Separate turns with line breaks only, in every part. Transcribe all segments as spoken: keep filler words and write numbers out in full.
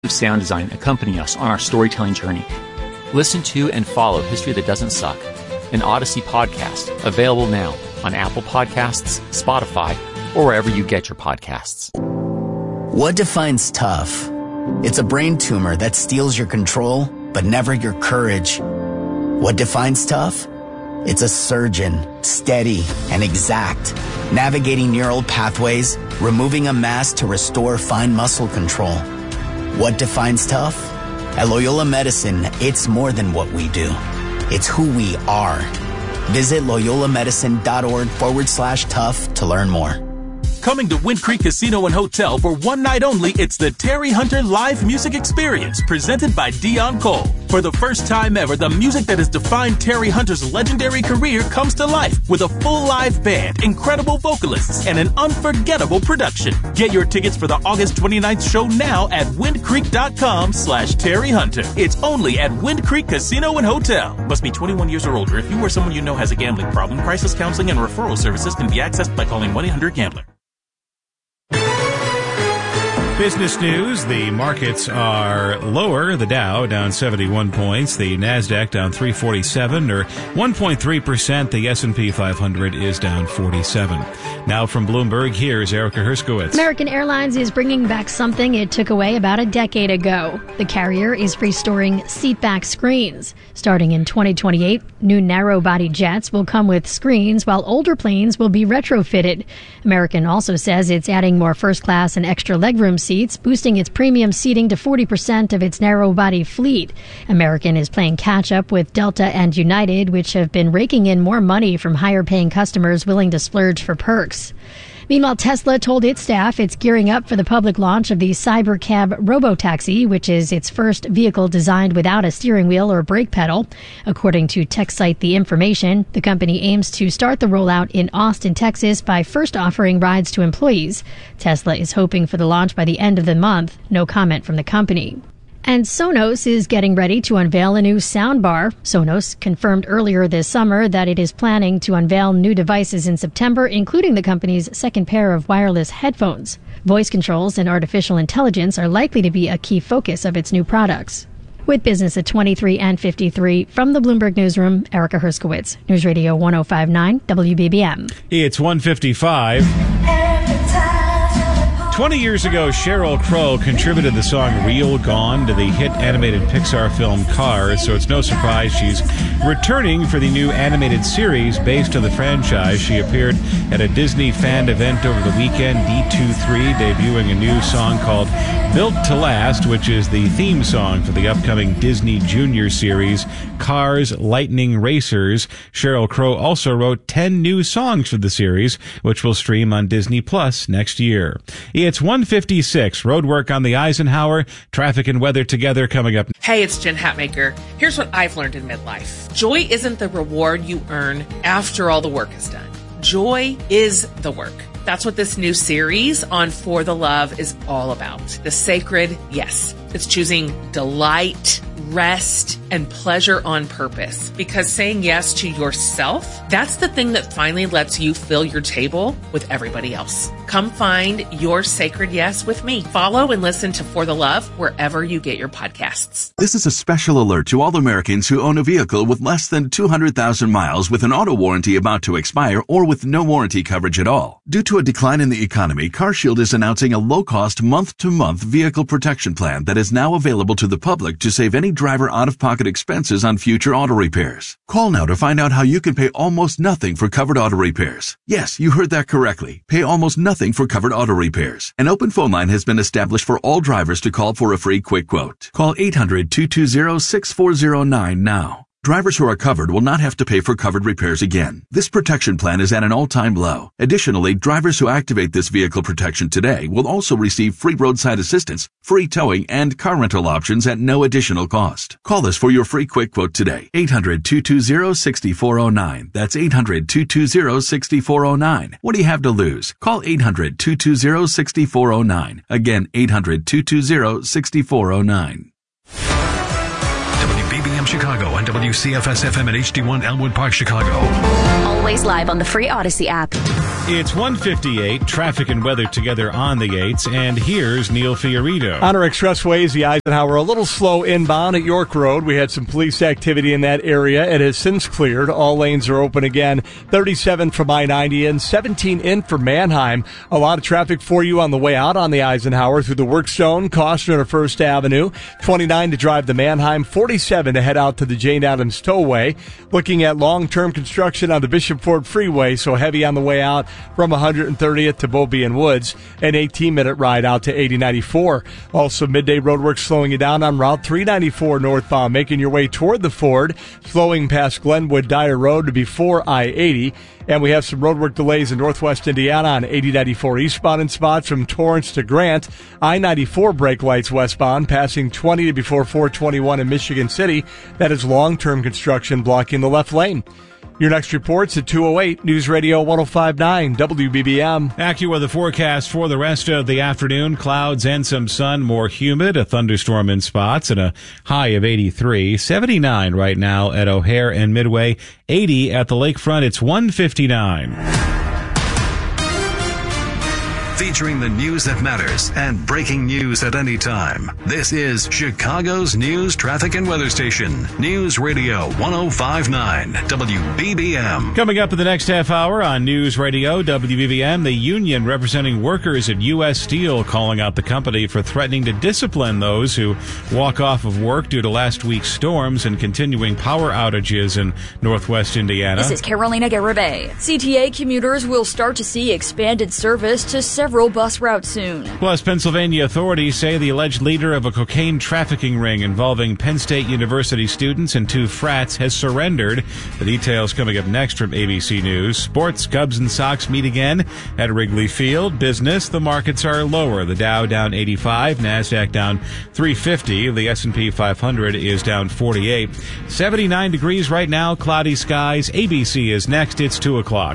sound design accompany us on our storytelling journey. Listen to and follow History That Doesn't Suck, an Odyssey podcast, available now on Apple Podcasts, Spotify, or wherever you get your podcasts.
What defines tough? It's a brain tumor that steals your control, but never your courage. What defines tough? It's a surgeon, steady and exact, navigating neural pathways, removing a mass to restore fine muscle control. What defines tough? At Loyola Medicine, it's more than what we do. It's who we are. Visit loyolamedicine.org forward slash tough to learn more.
Coming to Wind Creek Casino and Hotel for one night only, it's the Terry Hunter Live Music Experience, presented by Dion Cole. For the first time ever, the music that has defined Terry Hunter's legendary career comes to life with a full live band, incredible vocalists, and an unforgettable production. Get your tickets for the August twenty-ninth show now at windcreek.com slash Terry Hunter. It's only at Wind Creek Casino and Hotel. Must be twenty-one years or older. If you or someone you know has a gambling problem, crisis counseling and referral services can be accessed by calling one eight hundred gambler.
Business news, the markets are lower. The Dow down seventy-one points. The NASDAQ down three forty-seven, or one point three percent. The S and P five hundred is down forty-seven. Now from Bloomberg, here's Erica Herskowitz.
American Airlines is bringing back something it took away about a decade ago. The carrier is restoring seatback screens. Starting in twenty twenty-eight, new narrow-body jets will come with screens, while older planes will be retrofitted. American also says it's adding more first-class and extra legroom seats, boosting its premium seating to forty percent of its narrow-body fleet. American is playing catch-up with Delta and United, which have been raking in more money from higher-paying customers willing to splurge for perks. Meanwhile, Tesla told its staff it's gearing up for the public launch of the Cybercab robotaxi, which is its first vehicle designed without a steering wheel or brake pedal. According to tech site The Information, the company aims to start the rollout in Austin, Texas, by first offering rides to employees. Tesla is hoping for the launch by the end of the month. No comment from the company. And Sonos is getting ready to unveil a new soundbar. Sonos confirmed earlier this summer that it is planning to unveil new devices in September, including the company's second pair of wireless headphones. Voice controls and artificial intelligence are likely to be a key focus of its new products. With business at twenty-three and fifty-three, from the Bloomberg Newsroom, Erica Herskowitz, News Radio one oh five point nine W B B M.
It's one fifty-five. Twenty years ago, Sheryl Crow contributed the song Real Gone to the hit animated Pixar film Cars, so it's no surprise she's returning for the new animated series based on the franchise. She appeared at a Disney fan event over the weekend, D twenty-three, debuting a new song called Built to Last, which is the theme song for the upcoming Disney Junior series, Cars Lightning Racers. Sheryl Crow also wrote ten new songs for the series, which will stream on Disney Plus next year. It's one fifty-six. Roadwork on the Eisenhower. Traffic and weather together coming up.
Hey, it's Jen Hatmaker. Here's what I've learned in midlife. Joy isn't the reward you earn after all the work is done. Joy is the work. That's what this new series on For the Love is all about. The sacred yes. It's choosing delight, rest, and pleasure on purpose. Because saying yes to yourself, that's the thing that finally lets you fill your table with everybody else. Come find your sacred yes with me. Follow and listen to For the Love wherever you get your podcasts.
This is a special alert to all Americans who own a vehicle with less than two hundred thousand miles with an auto warranty about to expire or with no warranty coverage at all. Due to a decline in the economy, CarShield is announcing a low-cost month-to-month vehicle protection plan that is now available to the public to save any driver out-of-pocket expenses on future auto repairs. Call now to find out how you can pay almost nothing for covered auto repairs. Yes, you heard that correctly. Pay almost nothing for covered auto repairs. An open phone line has been established for all drivers to call for a free quick quote. Call eight hundred, two two zero, six four zero nine now. Drivers who are covered will not have to pay for covered repairs again. This protection plan is at an all-time low. Additionally, drivers who activate this vehicle protection today will also receive free roadside assistance, free towing, and car rental options at no additional cost. Call us for your free quick quote today. eight hundred, two two zero, six four zero nine. That's eight hundred, two two zero, six four zero nine. What do you have to lose? Call eight hundred, two two zero, six four zero nine. Again, eight hundred, two two zero, six four zero nine.
W B B M Chicago and W C F S F M at H D one Elmwood Park, Chicago.
Always live on the free Odyssey app.
It's one fifty-eight, traffic and weather together on the eights, and here's Neil Fiorito.
On our expressways, the Eisenhower a little slow inbound at York Road. We had some police activity in that area. It has since cleared. All lanes are open again. thirty-seven from I ninety in, seventeen in for Manheim. A lot of traffic for you on the way out on the Eisenhower through the work zone, Costner to First Avenue. twenty-nine to drive to Manheim, forty-seven to head out to the Jane Addams Tollway. Looking at long-term construction on the Bishop Ford Freeway, so heavy on the way out from one hundred thirtieth to Beaubien and Woods. An eighteen-minute ride out to eighty ninety-four. Also, midday roadwork slowing you down on Route three ninety-four northbound, making your way toward the Ford, slowing past Glenwood Dyer Road to before I eighty. And we have some roadwork delays in northwest Indiana on eighty ninety-four eastbound in spots from Torrance to Grant. I ninety-four brake lights westbound, passing twenty to before four twenty-one in Michigan City. That is long-term construction blocking the left lane. Your next report's at two oh eight, News Radio one oh five point nine, W B B M.
AccuWeather forecast for the rest of the afternoon. Clouds and some sun, more humid, a thunderstorm in spots, and a high of eighty-three. seventy-nine right now at O'Hare and Midway. eighty at the lakefront. It's one fifty-nine.
Featuring the news that matters and breaking news at any time. This is Chicago's news, traffic, and weather station. News Radio one oh five point nine, W B B M.
Coming up in the next half hour on News Radio W B B M, the union representing workers at U S Steel calling out the company for threatening to discipline those who walk off of work due to last week's storms and continuing power outages in northwest Indiana.
This is Carolina Garibay. C T A commuters will start to see expanded service to several bus routes soon.
Plus, Pennsylvania authorities say the alleged leader of a cocaine trafficking ring involving Penn State University students and two frats has surrendered. The details coming up next from A B C News. Sports, Cubs and Sox meet again at Wrigley Field. Business, the markets are lower. The Dow down eighty-five, NASDAQ down three fifty. The S and P five hundred is down forty-eight. seventy-nine degrees right now, cloudy skies. A B C is next. It's two o'clock.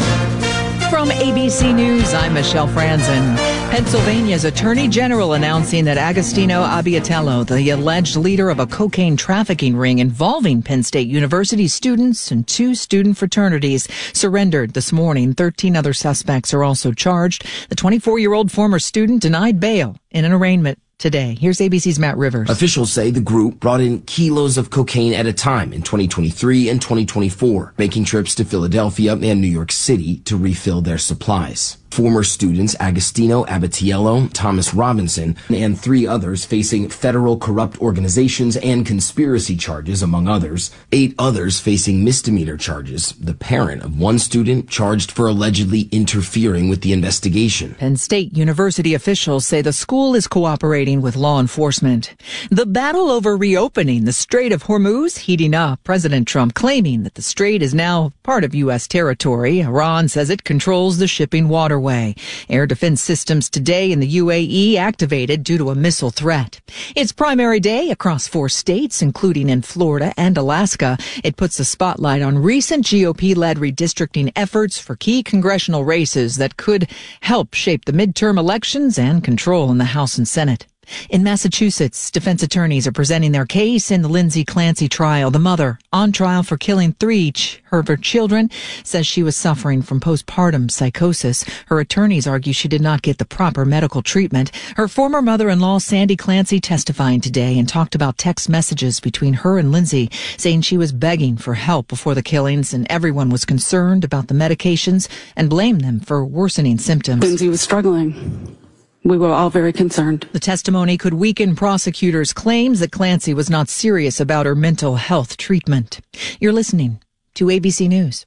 From A B C News, I'm Michelle Franzen. Pennsylvania's Attorney General announcing that Agostino Abbiatello, the alleged leader of a cocaine trafficking ring involving Penn State University students and two student fraternities, surrendered this morning. Thirteen other suspects are also charged. The twenty-four-year-old former student denied bail in an arraignment today. Here's A B C's Matt Rivers.
Officials say the group brought in kilos of cocaine at a time in twenty twenty-three and twenty twenty-four, making trips to Philadelphia and New York City to refill their supplies. Former students Agostino Abbiatello, Thomas Robinson, and three others facing federal corrupt organizations and conspiracy charges, among others. Eight others facing misdemeanor charges. The parent of one student charged for allegedly interfering with the investigation.
Penn State University officials say the school is cooperating with law enforcement. The battle over reopening the Strait of Hormuz heating up. President Trump claiming that the strait is now part of U S territory. Iran says it controls the shipping waterway. Air defense systems today in the U A E activated due to a missile threat. It's primary day across four states, including in Florida and Alaska. It puts a spotlight on recent G O P-led redistricting efforts for key congressional races that could help shape the midterm elections and control in the House and Senate. In Massachusetts, defense attorneys are presenting their case in the Lindsay Clancy trial. The mother, on trial for killing three of her children, says she was suffering from postpartum psychosis. Her attorneys argue she did not get the proper medical treatment. Her former mother-in-law, Sandy Clancy, testifying today and talked about text messages between her and Lindsay, saying she was begging for help before the killings and everyone was concerned about the medications and blamed them for worsening symptoms.
Lindsay was struggling. We were all very concerned.
The testimony could weaken prosecutors' claims that Clancy was not serious about her mental health treatment. You're listening to A B C News.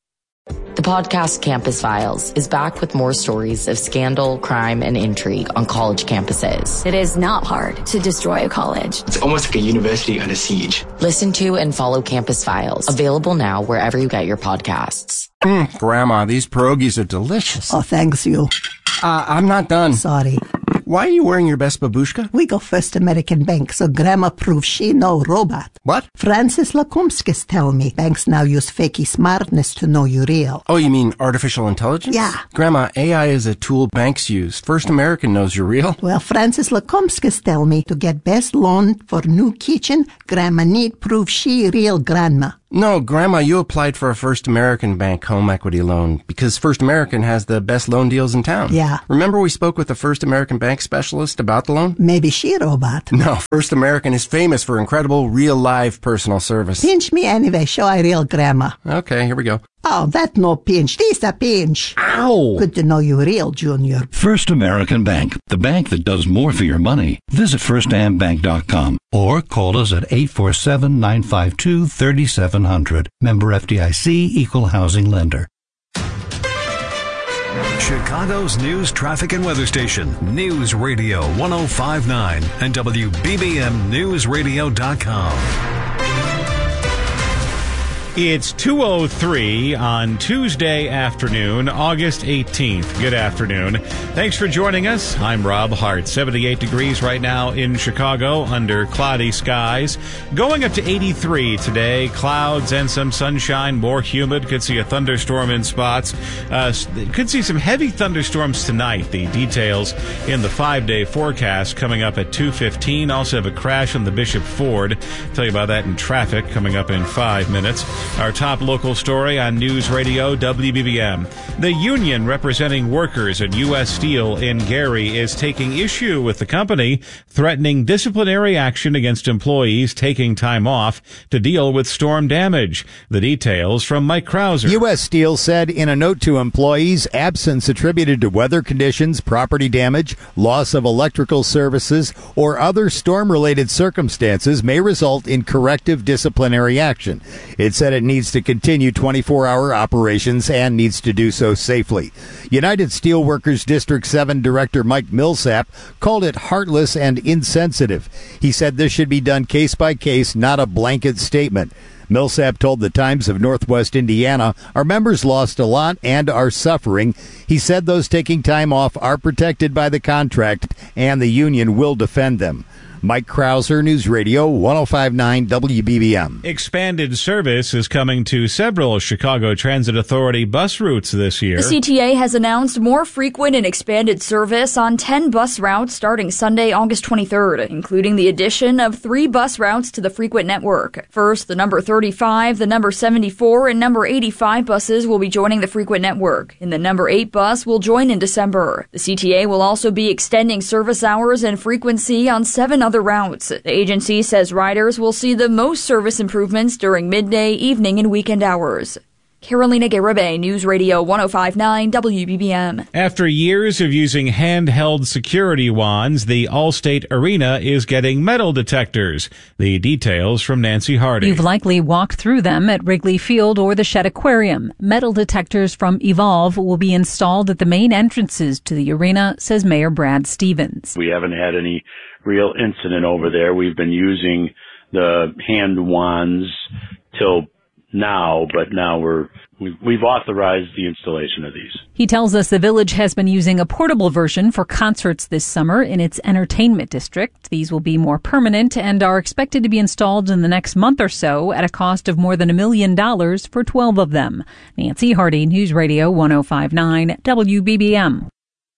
The podcast Campus Files is back with more stories of scandal, crime, and intrigue on college campuses.
It is not hard to destroy a college.
It's almost like a university under siege.
Listen to and follow Campus Files, available now wherever you get your podcasts.
Mm, Grandma, these pierogies are delicious.
Oh, thanks you.
Uh, I'm not done.
Sorry.
Why are you wearing your best babushka?
We go First American Bank, so Grandma proves she no robot.
What?
Francis Lakumskis tell me banks now use fakey smartness to know you real.
Oh, you mean artificial intelligence?
Yeah.
Grandma, A I is a tool banks use. First American knows you're real.
Well, Francis Lakumskis tell me to get best loan for new kitchen, Grandma need prove she real grandma.
No, Grandma, you applied for a First American Bank home equity loan because First American has the best loan deals in town.
Yeah.
Remember we spoke with the First American Bank specialist about the loan?
Maybe she a robot.
No, First American is famous for incredible real live personal service.
Pinch me anyway, show I real Grandma.
Okay, here we go.
Oh, that no pinch. This a pinch.
Ow!
Good to know you real, Junior.
First American Bank, the bank that does more for your money. Visit first am bank dot com or call us at eight four seven, nine five two, three seven zero zero. Member F D I C, Equal Housing Lender.
Chicago's news, traffic, and weather station. News Radio one oh five point nine and W B B M news radio dot com.
It's two oh three on Tuesday afternoon, August eighteenth. Good afternoon. Thanks for joining us. I'm Rob Hart. seventy-eight degrees right now in Chicago under cloudy skies. Going up to eighty-three today. Clouds and some sunshine, more humid. Could see a thunderstorm in spots. Uh, could see some heavy thunderstorms tonight. The details in the five-day forecast coming up at two fifteen. Also have a crash on the Bishop Ford. Tell you about that in traffic coming up in five minutes. Our top local story on News Radio W B B M. The union representing workers at U S Steel in Gary is taking issue with the company, threatening disciplinary action against employees taking time off to deal with storm damage. The details from Mike Krauser.
U S Steel said in a note to employees, absence attributed to weather conditions, property damage, loss of electrical services, or other storm-related circumstances may result in corrective disciplinary action. It said it needs to continue twenty-four hour operations and needs to do so safely. United Steelworkers District seven Director Mike Millsap called it heartless and insensitive. He said this should be done case by case, not a blanket statement. Millsap told the Times of Northwest Indiana, our members lost a lot and are suffering. He said those taking time off are protected by the contract and the union will defend them. Mike Krauser, News Radio one oh five point nine W B B M.
Expanded service is coming to several Chicago Transit Authority bus routes this year.
The C T A has announced more frequent and expanded service on ten bus routes starting Sunday, August twenty-third, including the addition of three bus routes to the frequent network. First, the number thirty-five, the number seventy-four, and number eighty-five buses will be joining the frequent network, and the number eight bus will join in December. The C T A will also be extending service hours and frequency on seven other routes. The agency says riders will see the most service improvements during midday, evening, and weekend hours. Carolina Garibay, News Radio one oh five point nine W B B M.
After years of using handheld security wands, the Allstate Arena is getting metal detectors. The details from Nancy Hardy.
You've likely walked through them at Wrigley Field or the Shedd Aquarium. Metal detectors from Evolve will be installed at the main entrances to the arena, says Mayor Brad Stevens.
We haven't had any real incident over there. We've been using the hand wands till now, but now we're we've, we've authorized the installation of these.
He tells us the village has been using a portable version for concerts this summer in its entertainment district. These will be more permanent and are expected to be installed in the next month or so at a cost of more than a million dollars for twelve of them. Nancy Hardy, News Radio one oh five point nine W B B M.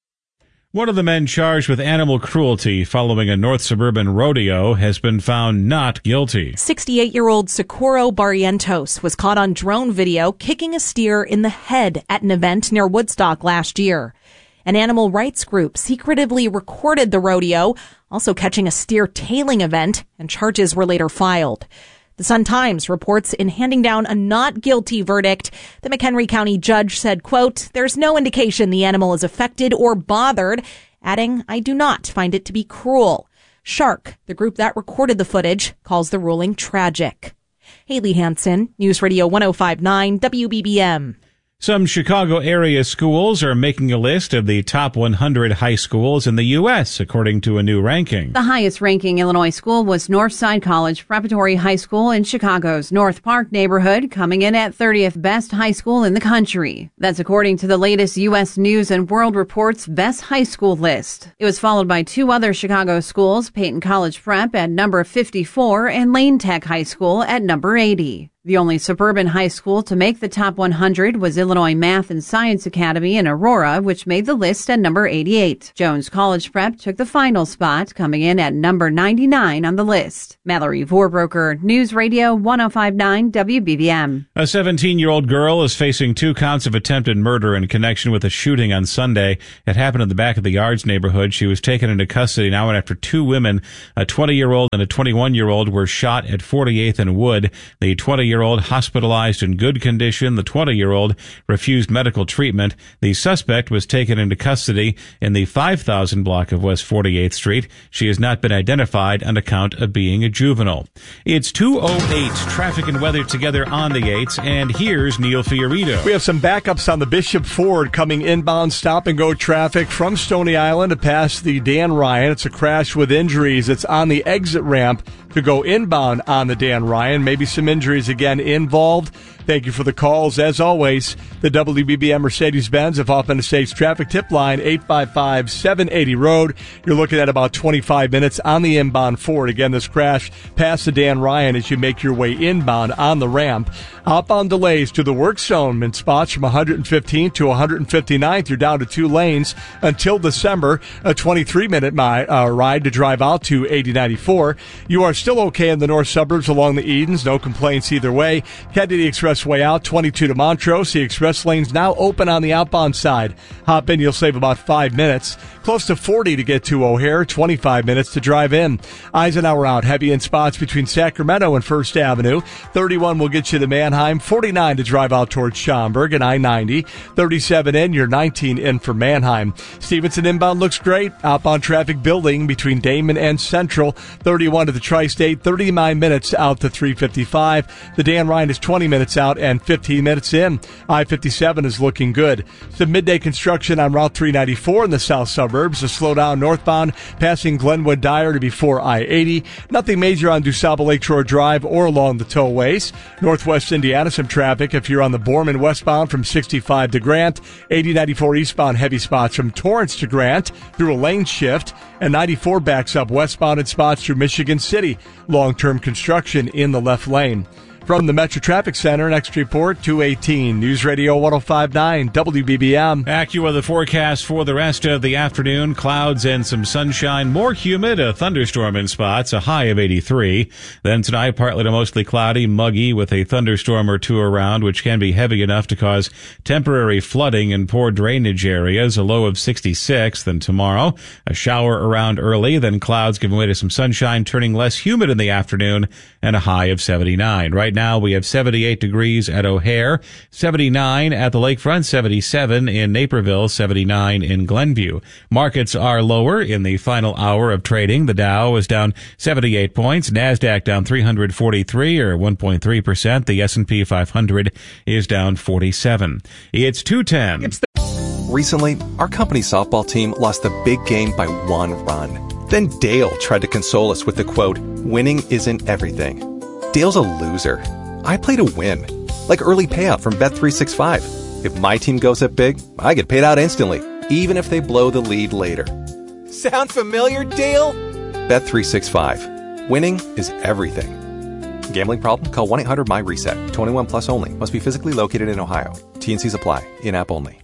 One of the men charged with animal cruelty following a North Suburban rodeo has been found not guilty.
sixty-eight-year-old Socorro Barrientos was caught on drone video kicking a steer in the head at an event near Woodstock last year. An animal rights group secretively recorded the rodeo, also catching a steer tailing event, and charges were later filed. The Sun-Times reports in handing down a not guilty verdict, the McHenry County judge said, quote, there's no indication the animal is affected or bothered, adding, I do not find it to be cruel. Shark, the group that recorded the footage, calls the ruling tragic. Haley Hansen, News Radio one oh five point nine W B B M.
Some Chicago area schools are making a list of the top one hundred high schools in the U S, according to a new ranking.
The highest ranking Illinois school was Northside College Preparatory High School in Chicago's North Park neighborhood, coming in at thirtieth best high school in the country. That's according to the latest U S News and World Report's best high school list. It was followed by two other Chicago schools, Peyton College Prep at number fifty-four and Lane Tech High School at number eighty. The only suburban high school to make the top one hundred was Illinois Math and Science Academy in Aurora, which made the list at number eighty-eight. Jones College Prep took the final spot, coming in at number ninety-nine on the list. Mallory Vorbroker, News Radio one oh five point nine W B B M.
A seventeen-year-old girl is facing two counts of attempted murder in connection with a shooting on Sunday. It happened in the back of the Yards neighborhood. She was taken into custody an hour after two women, a twenty-year-old and a twenty-one-year-old, were shot at forty-eighth and Wood. The twenty-year-old hospitalized in good condition. The twenty-year-old refused medical treatment. The suspect was taken into custody in the five thousand block of West forty-eighth Street. She has not been identified on account of being a juvenile. It's two oh eight. Traffic and weather together on the eights, and here's Neil Fiorito.
We have some backups on the Bishop Ford coming inbound stop-and-go traffic from Stony Island to past the Dan Ryan. It's a crash with injuries. It's on the exit ramp to go inbound on the Dan Ryan. Maybe some injuries again involved. Thank you for the calls. As always, the W B B M Mercedes-Benz of Off State's traffic tip line, eight five five, seven eighty road. You're looking at about twenty-five minutes on the inbound Ford. Again, this crash past the Dan Ryan as you make your way inbound on the ramp. Outbound delays to the work zone in spots from one hundred fifteenth to one hundred fifty-ninth. You're down to two lanes until December. A twenty-three minute mi- uh, ride to drive out to eighty ninety-four. You are still okay in the north suburbs along the Edens. No complaints either way. Head to the expressway out, twenty-two to Montrose. The express lane's now open on the outbound side. Hop in, you'll save about five minutes. Close to forty to get to O'Hare, twenty-five minutes to drive in. Eisenhower out, heavy in spots between Sacramento and First Avenue. thirty-one will get you to Manheim, forty-nine to drive out towards Schaumburg and I ninety. thirty-seven in, you're nineteen in for Manheim. Stevenson inbound looks great. Outbound traffic building between Damon and Central. thirty-one to the Tri-State, thirty-nine minutes out to three fifty-five. The Dan Ryan is twenty minutes out and fifteen minutes in. I fifty-seven is looking good. Some midday construction on Route three ninety-four in the south suburbs. A slowdown northbound passing Glenwood Dyer to before I eighty. Nothing major on DuSable Lakeshore Drive or along the tollways. Northwest Indiana, some traffic if you're on the Borman westbound from sixty-five to Grant. eighty ninety-four eastbound heavy spots from Torrance to Grant through a lane shift. And ninety-four backs up westbound in spots through Michigan City. Long-term construction in the left lane. From the Metro Traffic Center, next report, two eighteen. News Radio one oh five point nine W B B M.
AccuWeather forecast for the rest of the afternoon. Clouds and some sunshine. More humid, a thunderstorm in spots, a high of eighty-three. Then tonight, partly to mostly cloudy, muggy with a thunderstorm or two around, which can be heavy enough to cause temporary flooding in poor drainage areas, a low of sixty-six. Then tomorrow, a shower around early, then clouds giving way to some sunshine, turning less humid in the afternoon, and a high of seventy-nine. Right now, we have seventy-eight degrees at O'Hare, seventy-nine at the lakefront, seventy-seven in Naperville, seventy-nine in Glenview. Markets are lower in the final hour of trading. The Dow is down seventy-eight points. NASDAQ down three hundred forty-three or one point three percent. The S and P five hundred is down forty-seven. It's two ten. It's
the- Recently, our company softball team lost a big game by one run. Then Dale tried to console us with the quote, "Winning isn't everything." Dale's a loser. I play to win. Like early payout from Bet three sixty-five. If my team goes up big, I get paid out instantly, even if they blow the lead later. Sound familiar, Dale? Bet three sixty-five. Winning is everything. Gambling problem? Call one eight hundred M Y reset. twenty-one plus only. Must be physically located in Ohio. T and Cs apply. In-app only.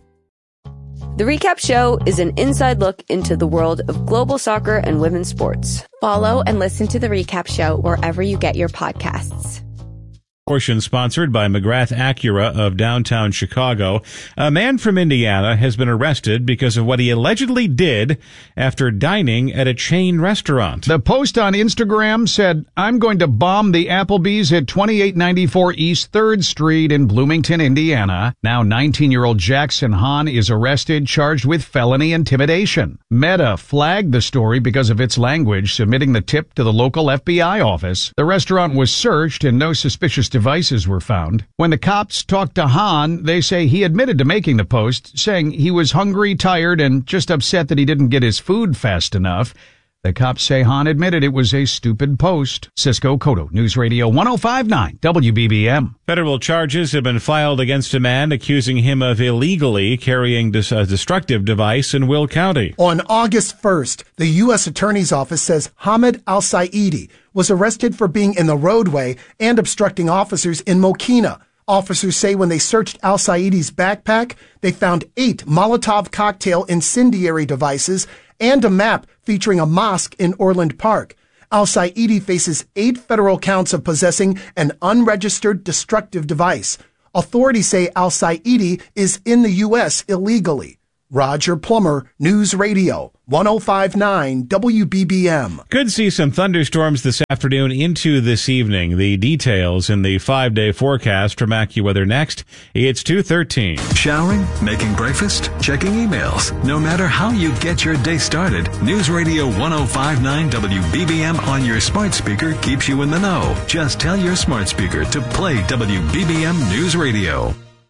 The Recap Show is an inside look into the world of global soccer and women's sports.
Follow and listen to The Recap Show wherever you get your podcasts.
Portion sponsored by McGrath Acura of downtown Chicago. A man from Indiana has been arrested because of what he allegedly did after dining at a chain restaurant.
The post on Instagram said, "I'm going to bomb the Applebee's at twenty-eight ninety-four East third Street in Bloomington, Indiana." Now nineteen-year-old Jackson Hahn is arrested, charged with felony intimidation. Meta flagged the story because of its language, submitting the tip to the local F B I office. The restaurant was searched and no suspicious devices were found. When the cops talked to Hahn, they say he admitted to making the post, saying he was hungry, tired, and just upset that he didn't get his food fast enough. The cops say Hahn admitted it was a stupid post. Cisco Cotto, News Radio one oh five point nine W B B M.
Federal charges have been filed against a man accusing him of illegally carrying dis- a destructive device in Will County.
On August first, the U S Attorney's Office says Hamid Al-Saidi was arrested for being in the roadway and obstructing officers in Mokina. Officers say when they searched Al-Saidi's backpack, they found eight Molotov cocktail incendiary devices and a map featuring a mosque in Orland Park. Al-Saidi faces eight federal counts of possessing an unregistered destructive device. Authorities say Al-Saidi is in the U S illegally. Roger Plummer, News Radio, one oh five point nine W B B M.
Could see some thunderstorms this afternoon into this evening. The details in the five-day forecast from AccuWeather next. It's two thirteen.
Showering, making breakfast, checking emails. No matter how you get your day started, News Radio one oh five point nine W B B M on your smart speaker keeps you in the know. Just tell your smart speaker to play W B B M News Radio.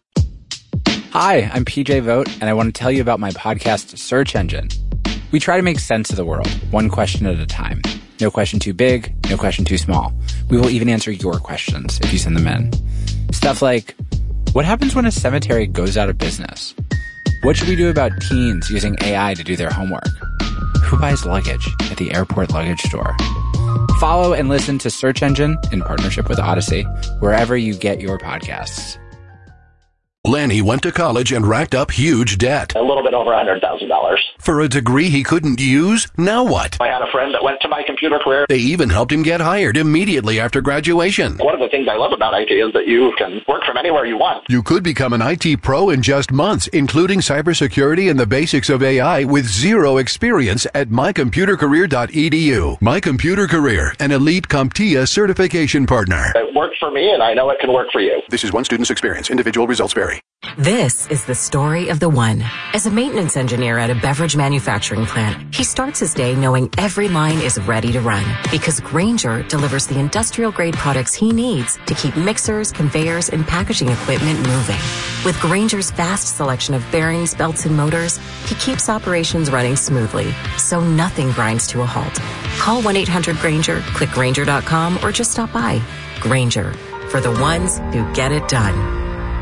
Hi, I'm P J Vogt, and I want to tell you about my podcast, Search Engine. We try to make sense of the world, one question at a time. No question too big, no question too small. We will even answer your questions if you send them in. Stuff like, what happens when a cemetery goes out of business? What should we do about teens using A I to do their homework? Who buys luggage at the airport luggage store? Follow and listen to Search Engine in partnership with Odyssey, wherever you get your podcasts.
Lanny went to college and racked up huge debt.
A little bit over one hundred thousand dollars.
For a degree he couldn't use? Now what?
I had a friend that went to My Computer Career.
They even helped him get hired immediately after graduation.
One of the things I love about I T is that you can work from anywhere you want.
You could become an I T pro in just months, including cybersecurity and the basics of A I with zero experience at my computer career dot e d u. My Computer Career, an elite CompTIA certification partner.
It worked for me, and I know it can work for you.
This is one student's experience. Individual results vary.
This is the story of the one. As a maintenance engineer at a beverage manufacturing plant, he starts his day knowing every line is ready to run because Grainger delivers the industrial-grade products he needs to keep mixers, conveyors, and packaging equipment moving. With Grainger's vast selection of bearings, belts, and motors, he keeps operations running smoothly, so nothing grinds to a halt. Call one eight hundred Grainger, click Grainger dot com, or just stop by. Grainger, for the ones who get it done.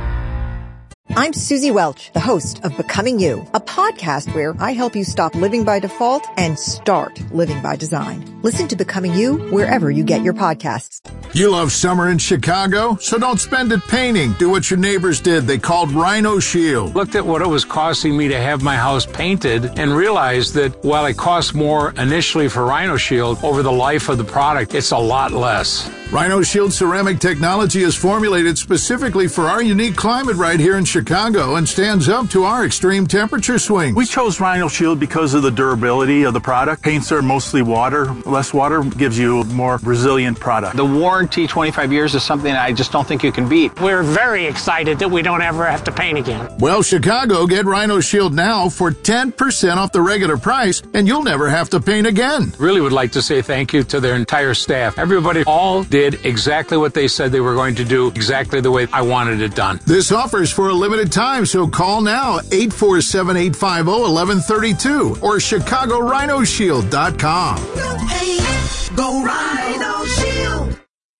I'm Susie Welch, the host of Becoming You, a podcast where I help you stop living by default and start living by design. Listen to Becoming You wherever you get your podcasts.
You love summer in Chicago, so don't spend it painting. Do what your neighbors did. They called Rhino Shield.
Looked at what it was costing me to have my house painted and realized that while it costs more initially for Rhino Shield, over the life of the product, it's a lot less.
Rhino Shield ceramic technology is formulated specifically for our unique climate right here in Chicago and stands up to our extreme temperature swings.
We chose Rhino Shield because of the durability of the product. Paints are mostly water. Less water gives you a more resilient product.
The warranty, twenty-five years, is something I just don't think you can beat.
We're very excited that we don't ever have to paint again.
Well, Chicago, get Rhino Shield now for ten percent off the regular price, and you'll never have to paint again.
Really would like to say thank you to their entire staff. Everybody all did exactly what they said they were going to do, exactly the way I wanted it done.
This offer is for a limited time, so call now, eight four seven, eight five zero, one one three two or Chicago Rhino Shield dot com.
No paint, go Rhino Shield.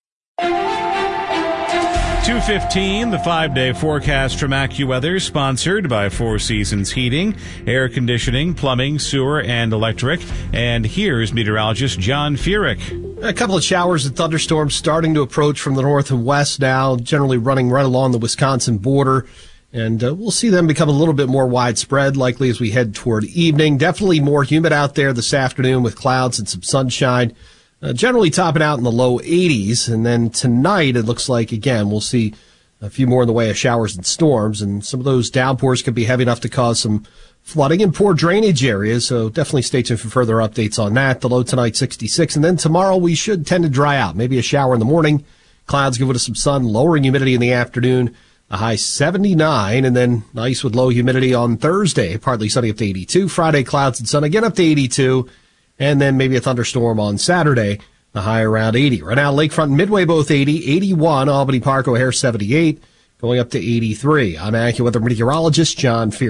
two fifteen, the five-day forecast from AccuWeather, sponsored by Four Seasons Heating, Air Conditioning, Plumbing, Sewer, and Electric. And here's meteorologist John Furyk.
A couple of showers and thunderstorms starting to approach from the north and west now, generally running right along the Wisconsin border. And uh, we'll see them become a little bit more widespread, likely as we head toward evening. Definitely more humid out there this afternoon with clouds and some sunshine. Uh, generally topping out in the low eighties. And then tonight, it looks like, again, we'll see a few more in the way of showers and storms. And some of those downpours could be heavy enough to cause some flooding in poor drainage areas. So definitely stay tuned for further updates on that. The low tonight, sixty-six. And then tomorrow, we should tend to dry out. Maybe a shower in the morning. Clouds give it some sun, lowering humidity in the afternoon. A high seventy-nine, and then nice with low humidity on Thursday. Partly sunny up to eighty-two. Friday, clouds and sun again up to eighty-two. And then maybe a thunderstorm on Saturday, a high around eighty. Right now, Lakefront and Midway both eighty, eighty-one, Albany Park O'Hare seventy-eight, going up to eighty-three. I'm AccuWeather meteorologist John Furyk.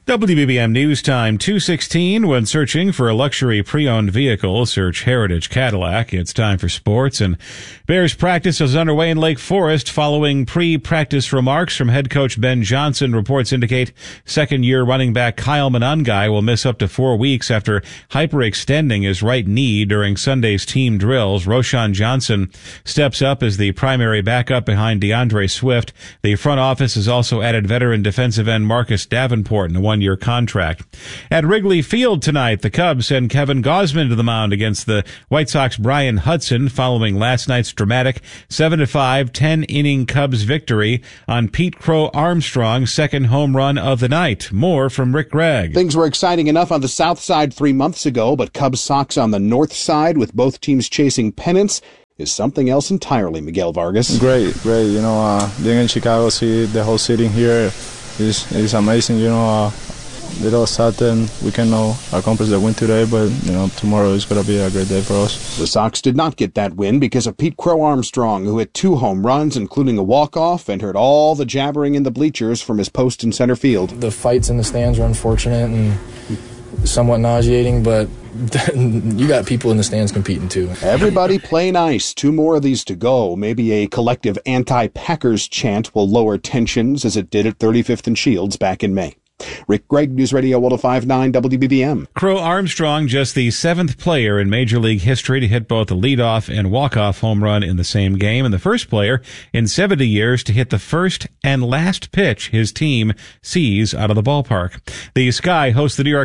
W B B M News Time two sixteen. When searching for a luxury pre-owned vehicle, search Heritage Cadillac. It's time for sports, and Bears practice is underway in Lake Forest following pre-practice remarks from head coach Ben Johnson. Reports indicate second-year running back Kyle Monangai will miss up to four weeks after hyperextending his right knee during Sunday's team drills. Roschon Johnson steps up as the primary backup behind DeAndre Swift. The front office has also added veteran defensive end Marcus Davenport in a one-year contract. At Wrigley Field tonight, the Cubs send Kevin Gausman to the mound against the White Sox Brian Hudson following last night's dramatic seven to five ten-inning Cubs victory on Pete Crow Armstrong's second home run of the night. More from Rick Gregg.
Things were exciting enough on the south side three months ago, but Cubs Sox on the north side, with both teams chasing pennants, is something else entirely. Miguel Vargas.
Great, great. You know, uh, being in Chicago, see the whole city here is is amazing. You know, uh, little certain we can uh, accomplish the win today, but you know, tomorrow is going to be a great day for us.
The Sox did not get that win because of Pete Crow Armstrong, who hit two home runs, including a walk-off, and heard all the jabbering in the bleachers from his post in center field.
The fights in the stands were unfortunate and somewhat nauseating, but you got people in the stands competing too.
Everybody play nice. Two more of these to go. Maybe a collective anti-Packers chant will lower tensions as it did at thirty-fifth and Shields back in May. Rick Gregg, News Radio one oh five point nine W B B M.
Crow Armstrong, just the seventh player in Major League history to hit both a leadoff and walk-off home run in the same game, and the first player in seventy years to hit the first and last pitch his team sees out of the ballpark. The Sky hosts the New York